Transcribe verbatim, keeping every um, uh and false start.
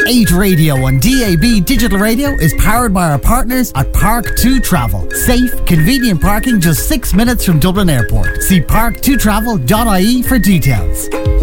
eight Radio and D A B Digital Radio is powered by our partners at Park two Travel. Safe, convenient parking just six minutes from Dublin Airport. See park two travel dot I E for details.